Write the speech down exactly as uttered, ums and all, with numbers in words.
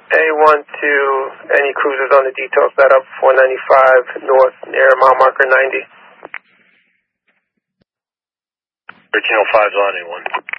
A one to any cruisers on the detail setup, four ninety-five north near mile marker ninety. thirteen oh five is on A one.